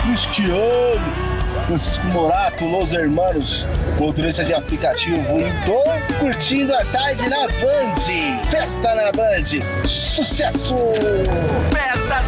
Cristiano, Francisco Morato, Los Hermanos, motorista de aplicativo, e tô curtindo a tarde na Band. Festa na Band, sucesso! Festa